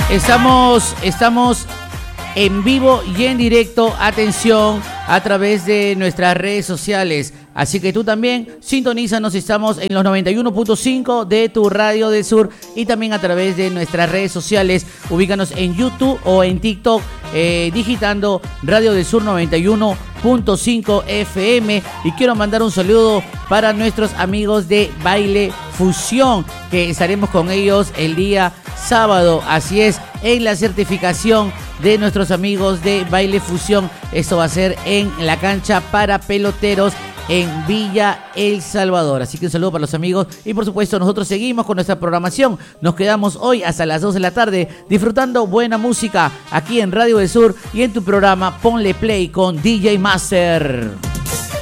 Estamos en vivo y en directo, atención, a través de nuestras redes sociales. Así que tú también sintonízanos, estamos en los 91.5 de tu Radio del Sur y también a través de nuestras redes sociales. Ubícanos en YouTube o en TikTok digitando Radio del Sur 91.5 FM. Y quiero mandar un saludo para nuestros amigos de Baile Fusión, que estaremos con ellos el día sábado. Así es, en la certificación de nuestros amigos de Baile Fusión. Esto va a ser en la cancha para peloteros en Villa El Salvador. Así que un saludo para los amigos y por supuesto nosotros seguimos con nuestra programación. Nos quedamos hoy hasta las 2 de la tarde disfrutando buena música aquí en Radio del Sur y en tu programa Ponle Play con DJ Master.